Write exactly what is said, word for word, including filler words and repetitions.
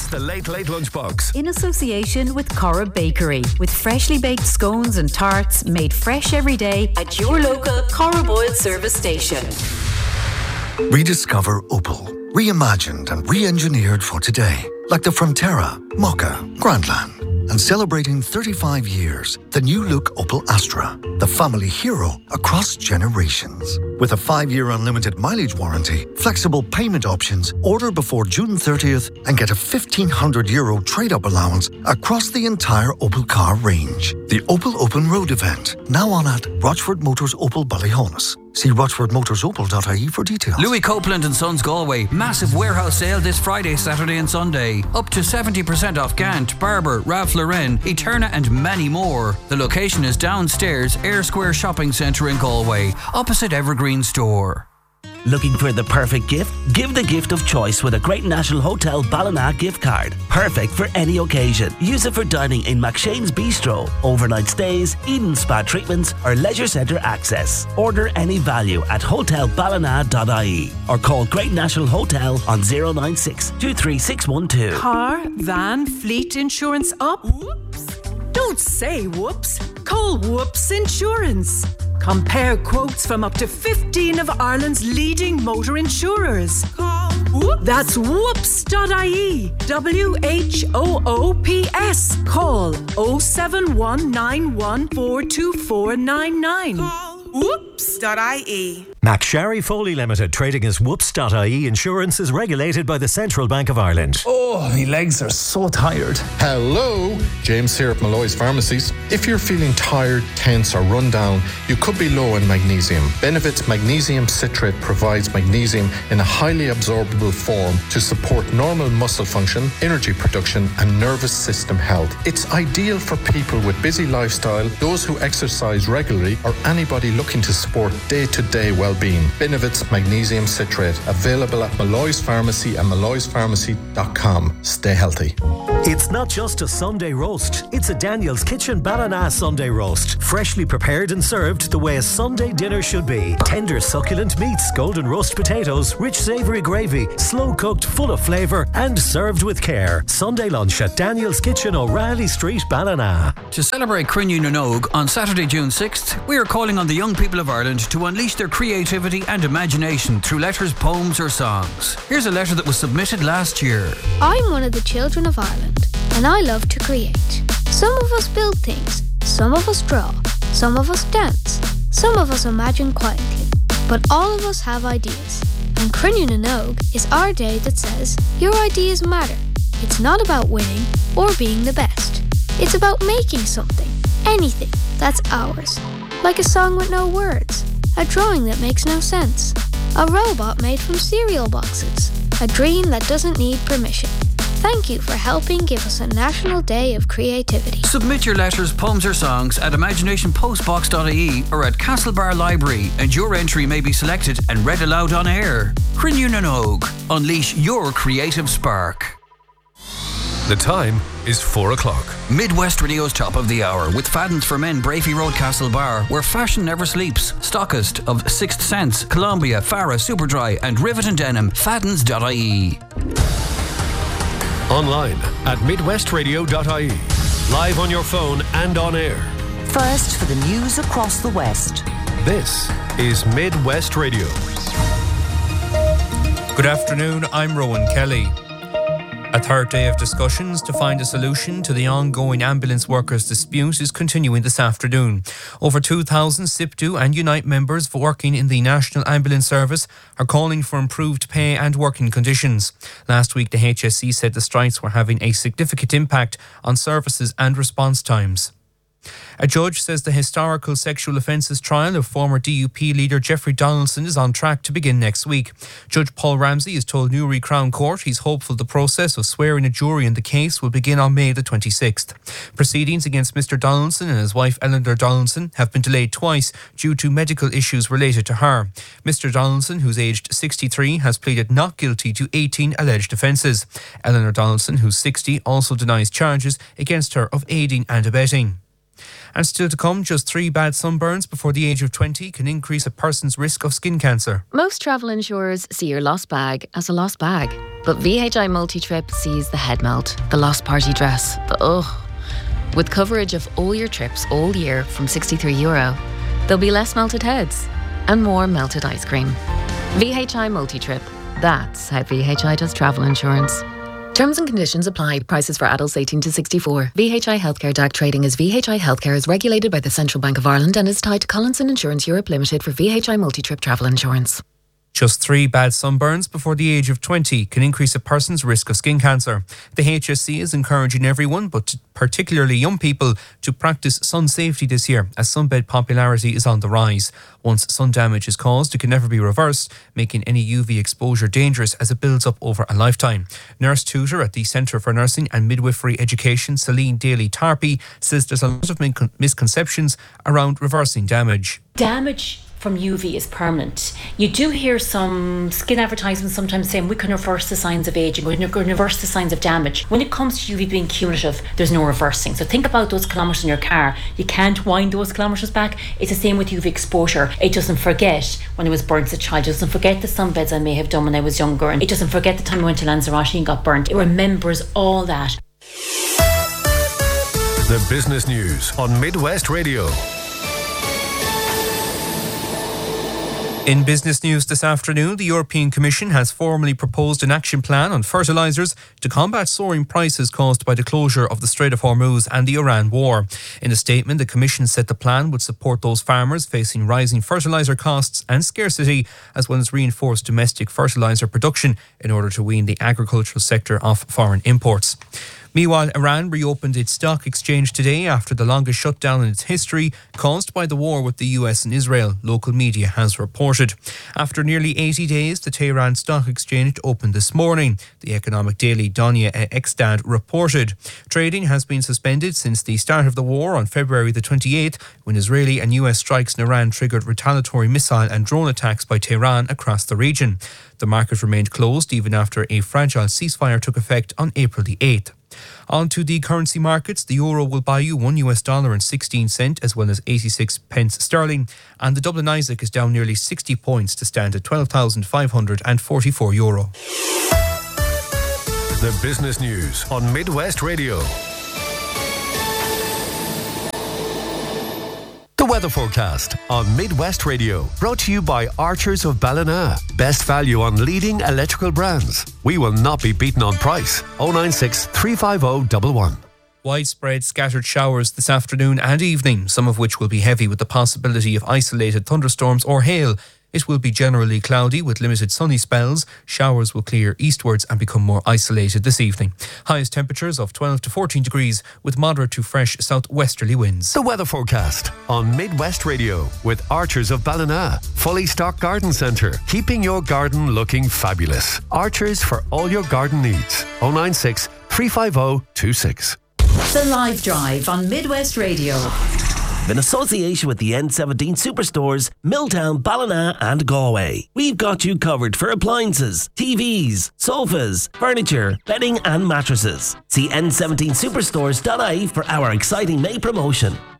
It's the Late Late Lunchbox. In association with Cora Bakery, with freshly baked scones and tarts made fresh every day at your local Cora Boyle service station. Rediscover Opel. Reimagined and re-engineered for today. Like the Frontera, Mokka, Grandland. And celebrating thirty-five years, the new look Opel Astra, the family hero across generations. With a five-year unlimited mileage warranty, flexible payment options, order before June thirtieth and get a fifteen hundred euro trade-up allowance across the entire Opel car range. The Opel Open Road event, now on at Rochford Motors Opel Ballyhonus. See rochford motors opel dot I E for details. Louis Copeland and Sons Galway. Massive warehouse sale this Friday, Saturday and Sunday. Up to seventy percent off Gant, Barber, Ralph Lauren, Eterna and many more. The location is downstairs, Air Square Shopping Centre in Galway, opposite Evergreen Store. Looking for the perfect gift? Give the gift of choice with a Great National Hotel Ballina gift card. Perfect for any occasion. Use it for dining in McShane's Bistro, overnight stays, Eden Spa treatments or leisure centre access. Order any value at hotel ballina dot I E or call Great National Hotel on zero nine six, two three six one two. Car, van, fleet insurance up? Whoops. Don't say whoops. Call Whoops Insurance. Compare quotes from up to fifteen of Ireland's leading motor insurers. Call Whoops. That's whoops dot I E. W H O O P S. Call oh seven one nine one four two four nine nine. Call whoops dot I E. McSharry Foley Limited, trading as whoops dot I E Insurance, is regulated by the Central Bank of Ireland. Oh, my legs are so tired. Hello, James here at Malloy's Pharmacies. If you're feeling tired, tense or run down, you could be low in magnesium. Benefit's magnesium citrate provides magnesium in a highly absorbable form to support normal muscle function, energy production and nervous system health. It's ideal for people with busy lifestyle, those who exercise regularly or anybody looking to support day-to-day well well-being. Benefits Magnesium Citrate, available at Malloy's Pharmacy and malloys pharmacy dot com. Stay healthy. It's not just a Sunday roast, it's a Daniel's Kitchen Ballina Sunday roast. Freshly prepared and served the way a Sunday dinner should be. Tender succulent meats, golden roast potatoes, rich savoury gravy, slow cooked, full of flavour and served with care. Sunday lunch at Daniel's Kitchen, O'Reilly Street, Ballina. To celebrate Crinne na Nóg on Saturday, June sixth, we are calling on the young people of Ireland to unleash their creativity and imagination through letters, poems or songs. Here's a letter that was submitted last year. I'm one of the children of Ireland and I love to create. Some of us build things, some of us draw, some of us dance, some of us imagine quietly, but all of us have ideas. And Crinne na Nóg is our day that says your ideas matter. It's not about winning or being the best. It's about making something, anything, that's ours. Like a song with no words, a drawing that makes no sense, a robot made from cereal boxes, a dream that doesn't need permission. Thank you for helping give us a National Day of Creativity. Submit your letters, poems or songs at imagination postbox dot I E or at Castlebar Library and your entry may be selected and read aloud on air. Crinne na Nóg. Unleash your creative spark. The time is four o'clock. Midwest Radio's Top of the Hour with Fadden's for Men, Brafey Road, Castlebar, where fashion never sleeps. Stockist of Sixth Sense, Columbia, Farah, Superdry and Rivet and Denim. Faddens dot I E. Online at midwest radio dot I E. Live on your phone and on air. First for the news across the West. This is Midwest Radio. Good afternoon, I'm Rowan Kelly. A third day of discussions to find a solution to the ongoing ambulance workers' dispute is continuing this afternoon. Over two thousand S I P D U and Unite members working in the National Ambulance Service are calling for improved pay and working conditions. Last week, the H S C said the strikes were having a significant impact on services and response times. A judge says the historical sexual offences trial of former D U P leader Jeffrey Donaldson is on track to begin next week. Judge Paul Ramsey has told Newry Crown Court he's hopeful the process of swearing a jury in the case will begin on May the twenty-sixth. Proceedings against Mr Donaldson and his wife Eleanor Donaldson have been delayed twice due to medical issues related to her. Mr Donaldson, who's aged sixty-three, has pleaded not guilty to eighteen alleged offences. Eleanor Donaldson, who's sixty, also denies charges against her of aiding and abetting. And still to come, just three bad sunburns before the age of twenty can increase a person's risk of skin cancer. Most travel insurers see your lost bag as a lost bag. But V H I Multi-Trip sees the head melt, the lost party dress, the ugh. With coverage of all your trips all year from sixty-three euro, there'll be less melted heads and more melted ice cream. V H I Multi-Trip. That's how V H I does travel insurance. Terms and conditions apply. Prices for adults eighteen to sixty-four. V H I Healthcare D A C trading as V H I Healthcare is regulated by the Central Bank of Ireland and is tied to Collinson Insurance Europe Limited for V H I Multi-Trip travel insurance. Just three bad sunburns before the age of twenty can increase a person's risk of skin cancer. The H S C is encouraging everyone, but particularly young people, to practice sun safety this year as sunbed popularity is on the rise. Once sun damage is caused, it can never be reversed, making any U V exposure dangerous as it builds up over a lifetime. Nurse tutor at the Centre for Nursing and Midwifery Education, Celine Daly-Tarpey, says there's a lot of misconceptions around reversing damage. Damage from U V is permanent. You do hear some skin advertisements sometimes saying we can reverse the signs of aging, we can reverse the signs of damage. When it comes to U V being cumulative, there's no reversing. So think about those kilometres in your car. You can't wind those kilometres back. It's the same with U V exposure. It doesn't forget when I was burnt as a child. It doesn't forget the sunbeds I may have done when I was younger. And it doesn't forget the time I went to Lanzarote and got burnt. It remembers all that. The business news on Midwest Radio. In business news this afternoon, the European Commission has formally proposed an action plan on fertilisers to combat soaring prices caused by the closure of the Strait of Hormuz and the Iran war. In a statement, the Commission said the plan would support those farmers facing rising fertiliser costs and scarcity, as well as reinforce domestic fertiliser production in order to wean the agricultural sector off foreign imports. Meanwhile, Iran reopened its stock exchange today after the longest shutdown in its history caused by the war with the U S and Israel, local media has reported. After nearly eighty days, the Tehran Stock Exchange opened this morning. The economic daily Donya Ekstad reported. Trading has been suspended since the start of the war on February the twenty-eighth, when Israeli and U S strikes in Iran triggered retaliatory missile and drone attacks by Tehran across the region. The market remained closed even after a fragile ceasefire took effect on April the eighth. On to the currency markets. The euro will buy you one U S dollar and sixteen cent as well as eighty-six pence sterling, and the Dublin Isaac is down nearly sixty points to stand at twelve thousand five hundred forty-four euro. The business news on Midwest Radio. The weather forecast on Midwest Radio, brought to you by Archers of Ballina. Best value on leading electrical brands. We will not be beaten on price. oh nine six, three five oh, one one. Widespread scattered showers this afternoon and evening, some of which will be heavy with the possibility of isolated thunderstorms or hail. It will be generally cloudy with limited sunny spells. Showers will clear eastwards and become more isolated this evening. Highest temperatures of twelve to fourteen degrees with moderate to fresh southwesterly winds. The weather forecast on Midwest Radio with Archers of Ballina. Fully stocked garden centre, keeping your garden looking fabulous. Archers for all your garden needs. oh nine six, three five oh, two six. The Live Drive on Midwest Radio. In association with the N seventeen Superstores, Milltown, Ballina and Galway. We've got you covered for appliances, T Vs, sofas, furniture, bedding and mattresses. See N seventeen superstores dot I E for our exciting May promotion.